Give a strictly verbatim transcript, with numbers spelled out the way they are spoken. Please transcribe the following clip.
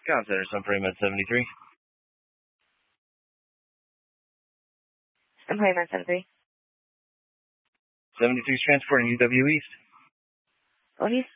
Con Center, Sunprime Med seventy-three. Sunprime Med seventy-three. seventy-three is transporting U W East. What East?